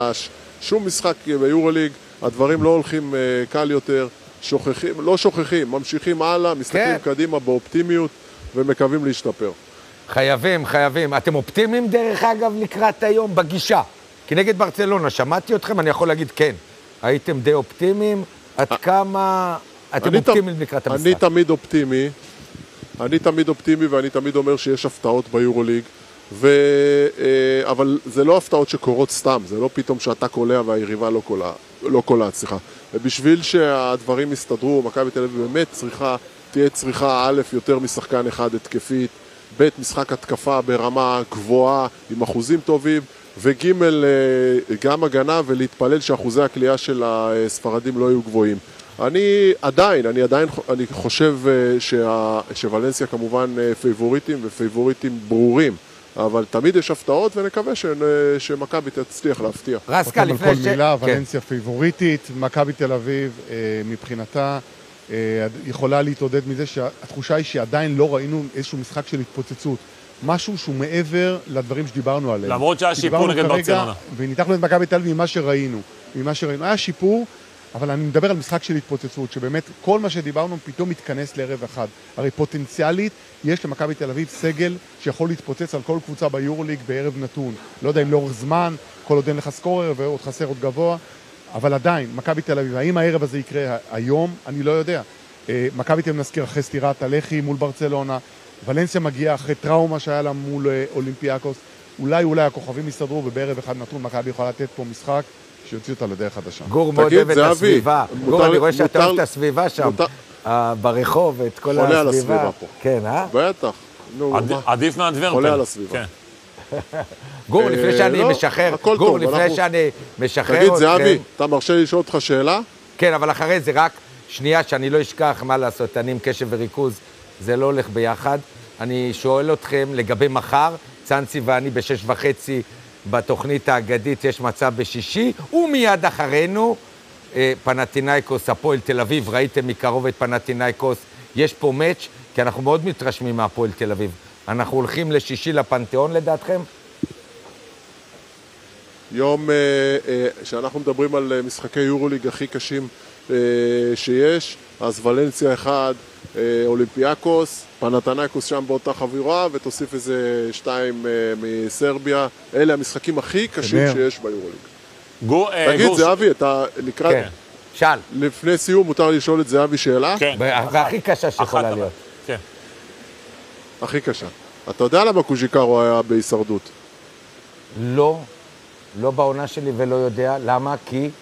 שום משחק ביורוליג, הדברים לא הולכים קל יותר, לא שוכחים, ממשיכים הלאה, מסתכלים קדימה באופטימיות ומקווים להשתפר. חייבים. אתם אופטימיים דרך אגב לקראת היום בגישה? כי נגד ברצלונה, שמעתי אתכם, אני יכול להגיד כן. הייתם די אופטימיים, עד כמה אתם אופטימיים לקראת המשחק? אני תמיד אופטימי ואני תמיד אומר שיש הפתעות ביורוליג, אבל זה לא הפתעות שקורות סתם, זה לא פתאום שאתה קולע והיריבה לא קולעת, סליחה. ובשביל שהדברים יסתדרו, מכבי תל אביב באמת תהיה צריכה א' יותר משחקן אחד התקפית, ב' משחק התקפה ברמה גבוהה עם אחוזים טובים, וג' גם הגנה ולהתפלל שאחוזי הקליעה של הספרדים לא יהיו גבוהים. אני חושב שוולנסיה כמובן פייבוריטים ופייבוריטים ברורים, אבל תמיד יש הפתעות ונקווה שמכבי תצליח להפתיע. רסקה, לפני מילה, ולנסיה פייבוריטית, מכבי תל אביב מבחינתה יכולה להתעודד מזה שהתחושה היא שעדיין לא ראינו איזשהו משחק של התפוצצות. משהו שהוא מעבר לדברים שדיברנו עליהם. למרות שהיה שיפור נגד ברצלונה. וניתחנו את מכבי תל אביב ממה שראינו. היה שיפור, אבל אני מדבר על משחק של התפוצצות, שבאמת כל מה שדיברנו פתאום מתכנס לערב אחד. הרי פוטנציאלית יש למכבי תל אביב סגל שיכול להתפוצץ על כל קבוצה ביורוליג בערב נתון. לא יודע אם לאורך זמן, כל עוד אין לך סקורר ועוד חסר עוד גבוה, אבל עדיין, מכבי תל אביב, האם הערב הזה יקרה היום? אני לא יודע. מכבי תל אביב נזכיר אחרי סטירת הלחי מול ברצלונה, ולנסיה מגיעה אחרי טראומה שהיה לה מול אולימפיאקוס, אולי הכוכבים יסתדרו ובערב אחד נתון מכבי יכולה לתת פה משחק שיוציא אותה לדרך חדשה. גור מאוד אוהב את הסביבה. גור, אני רואה שאתה אוהב את הסביבה שם, ברחוב, את כל הסביבה. חולה על הסביבה פה. כן, בטח. עדיף מהדברפל. חולה על הסביבה. גור, לפני שאני משחרר, תגיד, זהבי, אתה מרשה לי לשאול אותך שאלה? כן, אבל אחרי זה רק שנייה שאני לא אשכח מה לעשות, אני עם קשב וריכוז, זה לא הולך ביחד. אני שואל אתכם לגבי מחר, צאנצי ואני ב6:30 בתוכנית האגדית, יש מצב בשישי, ומיד אחרינו, פנתינייקוס, הפועל תל אביב, ראיתם מקרוב את פנתינייקוס, יש פה מאץ', כי אנחנו מאוד מתרשמים מהפועל תל אביב. אנחנו הולכים לשישי לפנתיאון לדעתכם? יום שאנחנו מדברים על משחקי יורוליג הכי קשים שיש, אז ולנסיה 1, אולימפיאקוס, פנתנייקוס שם באותה חבירה, ותוסיף איזה 2 מסרביה. אלה המשחקים הכי קשים שיש ביורוליג. תגיד, זהבי, אתה לקראת... כן, שאל. לפני סיום מותר לשאול את זהבי שאלה? כן. והכי קשה שיכולה להיות. כן. הכי קשה. אתה יודע למה קוז'יקרו היה בהישרדות? לא בעונה שלי ולא יודע. למה?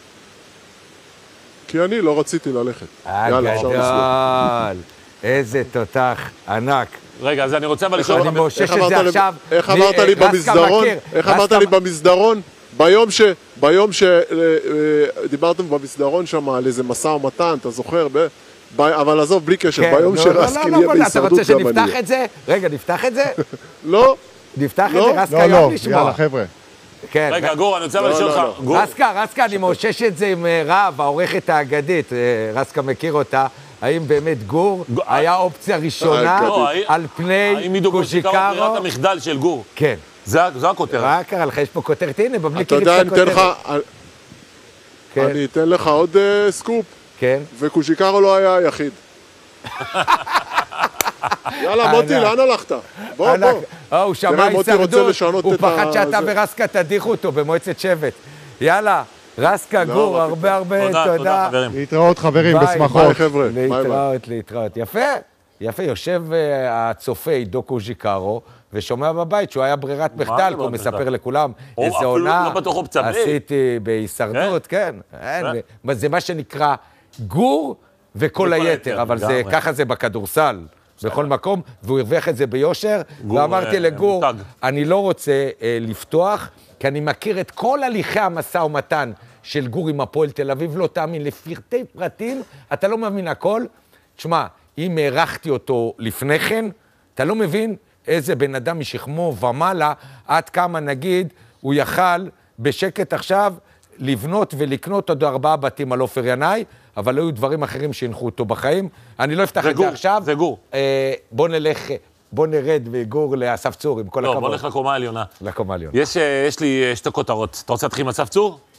כי אני לא רציתי ללכת. גדול. איזה תותח ענק. רגע, אז אני רוצה אבל לשאול... אני מאושש את זה עכשיו. איך אמרת לי במסדרון? ביום שדיברתם במסדרון שם על איזה מסע ומתן, אתה זוכר? אבל עזוב, בלי קשר, ביום שרסקין יהיה בהישרדות גם אני. אתה רוצה שנפתח את זה? רגע, נפתח את זה? לא. נפתח את זה? רסקה יום לשמוע. יאללה, חבר'ה. רגע, גור, אני רוצה לשאול אותך. רסקה, אני מאושש את זה עם רב, העורכת האגדית, רסקה מכיר אותה. האם באמת גור היה אופציה ראשונה על פני קוז'יקרו? האם עידו קוז'יקרו ברירת המחדל של גור? כן. זו הכותרת. מה קרה לך? יש פה כותרת, הנה, בבלי אתה יודע, אני אתן לך עוד סקופ. כן. וקוז'יקרו לא היה היחיד. יאללה, מוטי, לאן הלכת? בוא. הוא שמע הישרדות, הוא פחד שאתה ורסקה תדיחו אותו במועצת שבט. יאללה, רסקה, גור, הרבה תודה. להתראות חברים, בשמחות. להתראות. יפה, יושב הצופה עידו קוז'יקרו, ושומע בבית שהוא היה ברירת מחדל, הוא מספר לכולם איזה עונה עשיתי בהישרדות, כן. זה מה שנקרא גור וכל היתר, אבל ככה זה בכדורסל. בכל מקום, והוא הרוויח את זה ביושר, ואמרתי לגור, אני לא רוצה לפתוח, כי אני מכיר את כל הליכי המשא ומתן של גור עם הפועל תל אביב, לא תאמין, לפרטי פרטים, אתה לא מבין הכל. תשמע, אם הערכתי אותו לפני כן, אתה לא מבין איזה בן אדם משכמו ומעלה, עד כמה נגיד, הוא יכל בשקט עכשיו לבנות ולקנות עוד 4 בתים על עופר ינאי, אבל היו דברים אחרים שהנחו אותו בחיים. אני לא אפתח את זה עכשיו. זה גור. בוא נלך בוא נרד וגור לאסף צור, עם כל הכבוד. לא, בוא נלך לקומה העליונה. לקומה העליונה. יש לי שתי כותרות. אתה רוצה להתחיל עם אסף צור?